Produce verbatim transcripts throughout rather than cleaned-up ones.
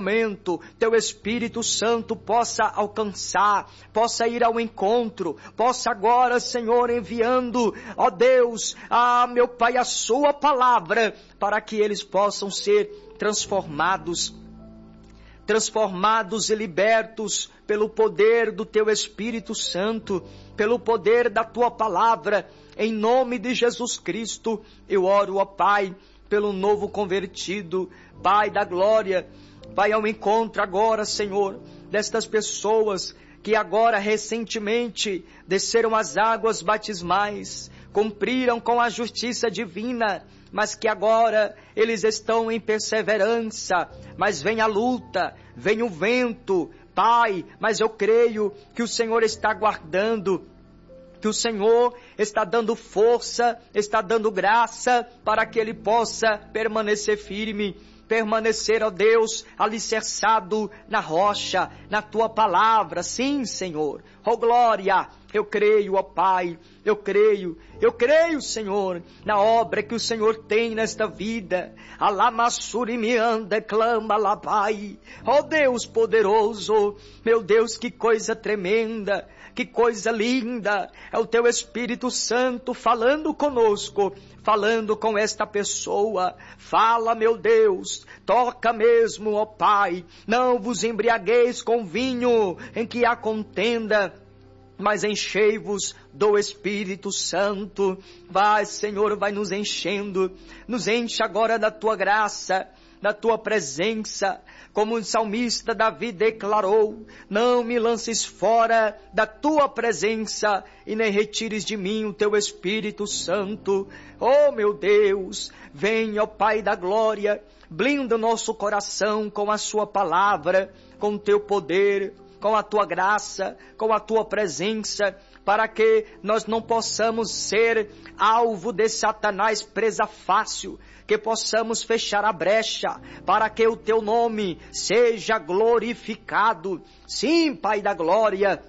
momento, Teu Espírito Santo possa alcançar, possa ir ao encontro, possa agora, Senhor, enviando, ó Deus, ah, meu Pai, a Sua palavra, para que eles possam ser transformados, transformados e libertos pelo poder do Teu Espírito Santo, pelo poder da Tua palavra. Em nome de Jesus Cristo, eu oro, ó Pai, pelo novo convertido, Pai da glória. Vai ao encontro agora, Senhor, destas pessoas que agora recentemente desceram as águas batismais, cumpriram com a justiça divina, mas que agora eles estão em perseverança, mas vem a luta, vem o vento, Pai, mas eu creio que o Senhor está guardando, que o Senhor está dando força, está dando graça, para que ele possa permanecer firme, permanecer, ó Deus, alicerçado na rocha, na Tua palavra. Sim, Senhor, ó glória, eu creio, ó Pai, eu creio, eu creio, Senhor, na obra que o Senhor tem nesta vida. Alamassurimianda, clama lá, Pai, ó Deus poderoso, meu Deus, que coisa tremenda, que coisa linda, é o Teu Espírito Santo falando conosco, falando com esta pessoa. Fala, meu Deus, toca mesmo, ó Pai, não vos embriagueis com vinho em que há contenda, mas enchei-vos do Espírito Santo. Vai, Senhor, vai nos enchendo, nos enche agora da Tua graça, da Tua presença, como o salmista Davi declarou: não me lances fora da Tua presença e nem retires de mim o Teu Espírito Santo. Oh meu Deus, vem, ó Pai da glória, blinda o nosso coração com a Sua palavra, com o Teu poder, com a Tua graça, com a Tua presença, para que nós não possamos ser alvo de Satanás, presa fácil, que possamos fechar a brecha, para que o Teu nome seja glorificado. Sim, Pai da glória,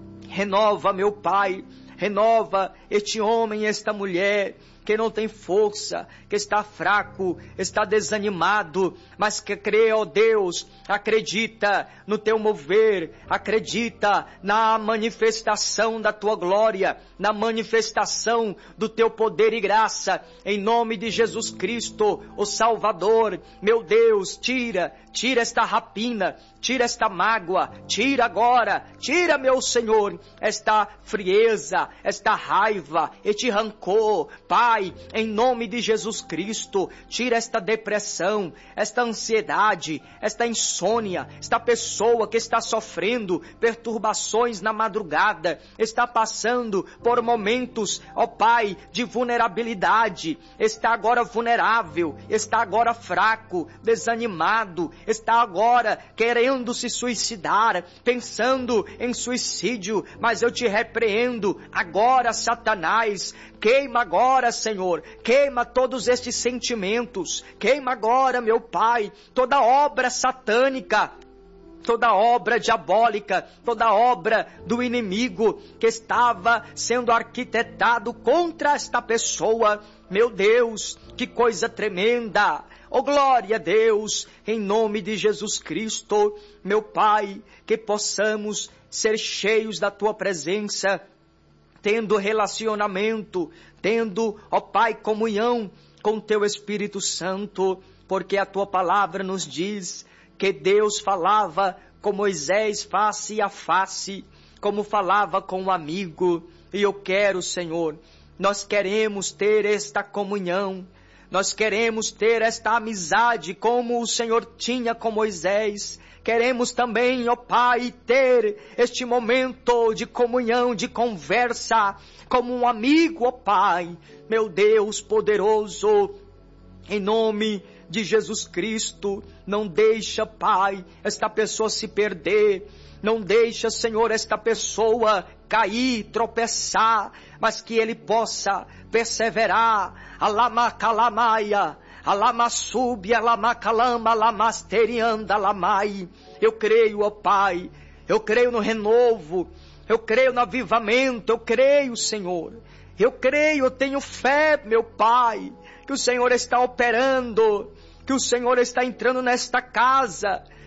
renova, meu Pai, renova este homem, esta mulher, que não tem força, que está fraco, está desanimado, mas que crê, ó Deus, acredita no Teu mover, acredita na manifestação da Tua glória, na manifestação do Teu poder e graça, em nome de Jesus Cristo, o Salvador. Meu Deus, tira, tira esta rapina, tira esta mágoa, tira agora, tira, meu Senhor, esta frieza, esta raiva, este rancor, Pai, em nome de Jesus Cristo, tira esta depressão, esta ansiedade, esta insônia, esta pessoa que está sofrendo perturbações na madrugada, está passando por momentos, ó Pai, de vulnerabilidade, está agora vulnerável, está agora fraco, desanimado, está agora querendo se suicidar, pensando em suicídio, mas eu te repreendo agora, Satanás, queima agora, Senhor, queima todos estes sentimentos, queima agora, meu Pai, toda obra satânica, toda obra diabólica, toda obra do inimigo que estava sendo arquitetado contra esta pessoa. Meu Deus, que coisa tremenda! Oh, glória a Deus, em nome de Jesus Cristo, meu Pai, que possamos ser cheios da Tua presença, tendo relacionamento, tendo, ó Pai, comunhão com Teu Espírito Santo, porque a Tua palavra nos diz que Deus falava com Moisés face a face, como falava com um amigo. E eu quero, Senhor, nós queremos ter esta comunhão, nós queremos ter esta amizade como o Senhor tinha com Moisés. Queremos também, ó Pai, ter este momento de comunhão, de conversa, como um amigo, ó Pai, meu Deus poderoso, em nome de Jesus Cristo. Não deixa, Pai, esta pessoa se perder, não deixa, Senhor, esta pessoa cair, tropeçar, mas que ele possa perseverar. Alamakalamaia, Alamassub, Alamakalama, Alamasterianda, Alamai. Eu creio, ó Pai, eu creio no renovo, eu creio no avivamento, eu creio, Senhor, eu creio, eu tenho fé, meu Pai, que o Senhor está operando, que o Senhor está entrando nesta casa,